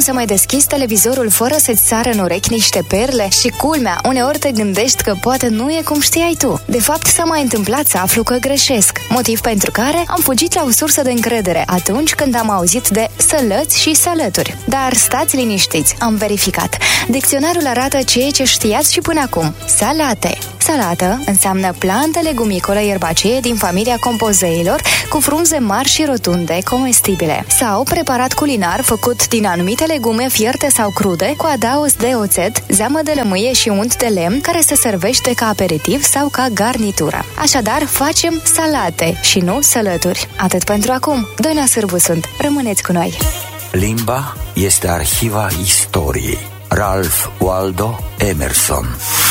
să mai deschizi televizorul fără să-ți sară în urechi niște perle? Și culmea, uneori te gândești că poate nu e cum știai tu. De fapt, s-a mai întâmplat să aflu că greșesc, motiv pentru care am fugit la o sursă de încredere atunci când am auzit de sălăți și sălături. Dar stați liniștiți, am verificat. Dicționarul arată ceea ce știați și până acum. Salate. Salată înseamnă plantă legumicolă ierbacee din familia compozeilor cu frunze mari și rotunde, comestibile, sau preparat culinar făcut din anumite legume fierte sau crude cu adaos de oțet, zeamă de lămâie și unt de lemn care se servește ca aperitiv sau ca garnitură. Așadar, facem salate și nu sălături. Atât pentru acum. Doina Sârbu sunt. Rămâneți cu noi! Limba este arhiva istoriei. Ralph Waldo Emerson.